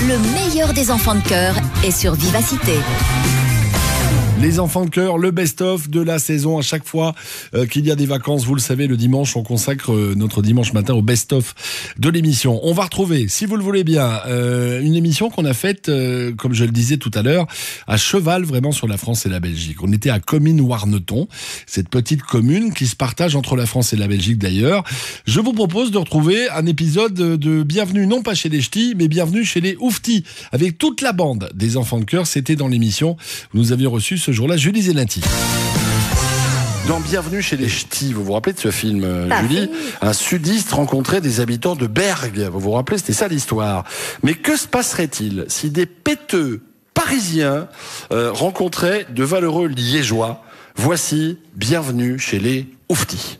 le meilleur des enfants de chœur est sur Vivacité. Les enfants de chœur, le best-of de la saison. À chaque fois qu'il y a des vacances, vous le savez, le dimanche, on consacre notre dimanche matin au best-of de l'émission. On va retrouver, si vous le voulez bien, une émission qu'on a faite, comme je le disais tout à l'heure, à cheval vraiment sur la France et la Belgique. On était à Comines-Warneton, cette petite commune qui se partage entre la France et la Belgique d'ailleurs. Je vous propose de retrouver un épisode de Bienvenue, non pas chez les Ch'tis, mais Bienvenue chez les Ouftis, avec toute la bande des enfants de chœur. C'était dans l'émission où nous avions reçu ce jour-là Julie Zelinati. Dans Bienvenue chez les Ch'tis, vous vous rappelez de ce film, Julie ? Un sudiste rencontrait des habitants de Bergue. Vous vous rappelez, c'était ça l'histoire. Mais que se passerait-il si des péteux parisiens rencontraient de valeureux liégeois ? Voici Bienvenue chez les Ouftis.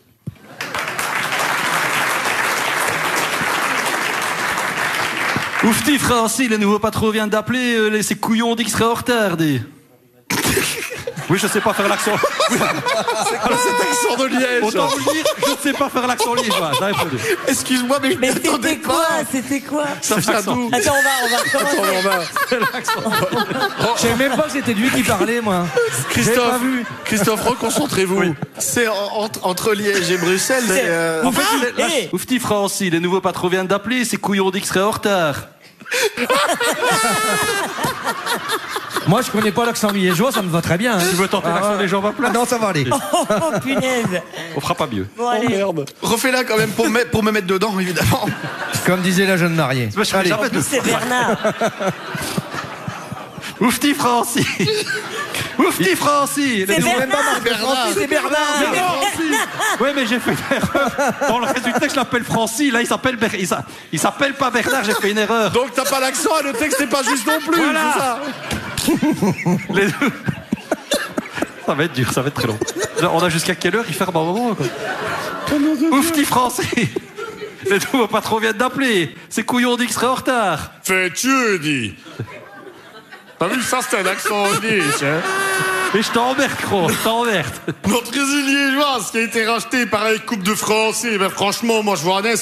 Oufti, Francis, le nouveau patron vient d'appeler, ces couillons dit qu'il serait en retard, dit. Oui, je sais pas faire l'accent. C'est quoi cet accent de Liège ? Autant vous le dire, je ne sais pas faire l'accent liégeois. Excuse-moi, mais je Mais m'attendais c'était quoi pas. C'était quoi Ça vient d'où ? Attends, on va C'est l'accent. Je savais même pas que c'était lui qui parlait, moi. Christophe, reconcentrez-vous. Oui. C'est entre Liège et Bruxelles. En fait, Oufti, Francis, le nouveau patron vient d'appeler, ces couillons dit qu'il serait en retard. Moi, je connais pas l'accent liégeois, ça me va très bien. Hein. Tu veux tenter l'accent liégeois en ma place ? Non, ça va aller. Oh, punaise. On fera pas mieux. Bon, allez. Merde. Refais-la quand même pour me mettre dedans, évidemment. Comme disait la jeune mariée. Allez. En plus, c'est Bernard. Oufti, Francis. Oufti, Francis. C'est Bernard. C'est Bernard. Oui, mais j'ai fait une erreur. Dans le reste du texte, je l'appelle Francis. Là, il s'appelle pas Bernard, j'ai fait une erreur. Donc t'as pas l'accent et le texte n'est pas juste non plus, Voilà. c'est ça ? Les deux. Ça va être dur, ça va être très long. On a jusqu'à quelle heure il ferme un moment, quoi. Oufti, Francis. Les nouveaux patrons viennent d'appeler. Ces couillons dit qu'ils seraient en retard. Fais-tu, dis. T'as vu, ça c'est un accent liège, hein ? Et je t'emmerde, gros, je t'emmerde. Notre usine liégeoise qui a été rachetée par la Coupe de France, et ben franchement, moi je vois un